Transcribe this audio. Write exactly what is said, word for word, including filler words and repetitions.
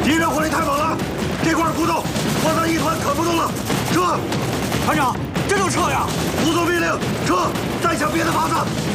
敌人火力太猛了，这块骨头慌成一团，可不动了。撤！ 团长，这就撤呀！ 不做命令，撤！再想别的法子。